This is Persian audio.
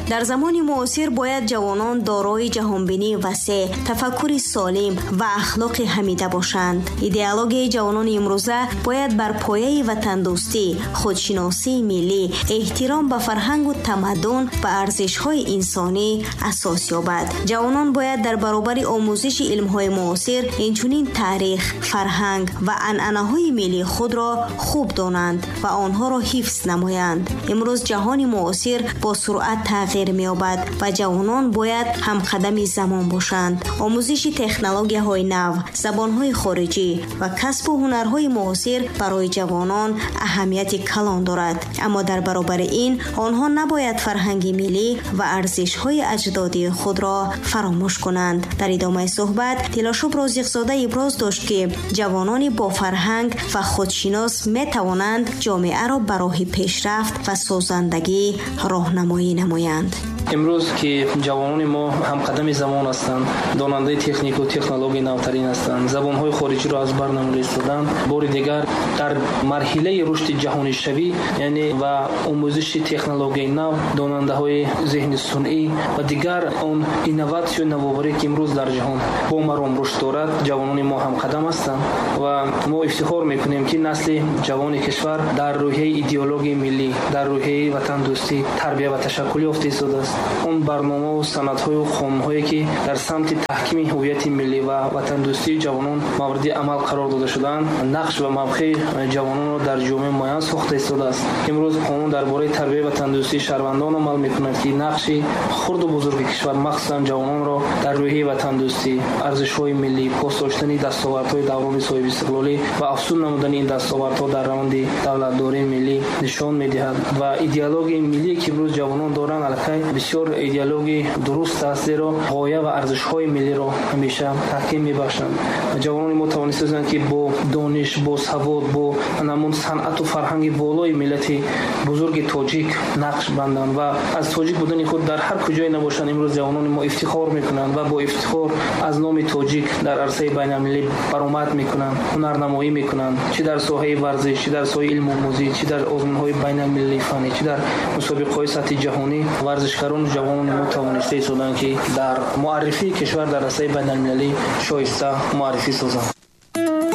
در زمان معاصر باید جوانان دارای جهانبینی وسیع، تفکر سالم و اخلاق حمیده باشند. ایدئولوژی جوانان امروزه باید بر پایه وطن دوستی، خودشناسی ملی، احترام به فرهنگ و تمدن و ارزش‌های انسانی اساس یابد. جوانان باید در برابر آموزش علم‌های معاصر اینچنین تاریخ، فرهنگ و عنعنه‌های ملی خود را خوب دانند و آنها را حفظ نمایند. امروز جهان معاصر با سرعت تغییر می‌یابد و جوانان باید همقدم زمان باشند. آموزش تکنولوژی‌های نو، زبان‌های خارجی و کسب و هنرهای معاصر برای جوانان اهمیت کلان دارد، اما در برابر این آنها نباید فرهنگ ملی و ارزش‌های اجدادی خود را فراموش کنند. در ادامه صحبت تلاشوب رازق‌زاده ابراز داشت که جوانان با فرهنگ و خودشناس می‌توانند جامعه را به راه پیشرفت و سازندگی راهنمایی نمایند. امروز که جوانان ما هم قدم زمان هستند، داننده تکنیک و تکنولوژی نوترین هستند، زبان‌های خارجی را از بر نمی‌ریزند. بار دیگر در مرحله رشد جهانی شوی یعنی و آموزش تکنولوژی نو، داننده‌های ذهن صنعی و دیگر اون اینوواسیون نوآوری که امروز در جهان با مرام رشد دارد، جوانان ما هم قدم هستند و ما افتخار می‌کنیم که نسل جوان کشور در روحیه ایدئولوژی ملی، در روحیه وطن دوستی تربیت و تشکل یافته شده است. اون برنامه و سندهای و قانون‌هایی که در سمت تحکیم هویت ملی و وطن دوستی جوانان مورد عمل قرار داده شدند، نقش و موقع جوانان را در جامعه معین ساخته شده است. امروز قانون درباره تربیت وطن دوستی شهروندان عمل می‌کند که نقش خرد و بزرگ کشور مخصوصاً جوانان را در روحیه وطن دوستی، ارزش‌های ملی، پاس داشتن دستاوردهای دوران صاحب استقلالی و افزون نمودن این دستاوردها در روند دولت‌داری ملی نشان می‌دهد و ایدئولوژی ملی که امروز جوانان دارند البته بسیار ایدئولوژی درست است، زیرا غایه و ارزش‌های ملی را همیشه تحکیم می‌بخشند. جوانان ما توانستند که با دانش، با سواد، با نمون صنعت و فرهنگ بالای ملت بزرگ تاجیک نقش بندند و از تاجیک بودن خود در هر کجای نباشند امروز جوانان ما افتخار می‌کنند و با افتخار از نام تاجیک در عرصه بین‌المللی برآمد می‌کنند، هنرنمایی می‌کنند، چه در ساحه ورزش، چه در ساحه علم آموزی، چه در آزمون‌های بین‌المللی فنی، چه در مسابقه‌های سطح جهانی. ورزشکاران و جوانان ما توانسته شدند که در معرفی کشور در عرصه بین‌المللی شایسته معرفی سازند.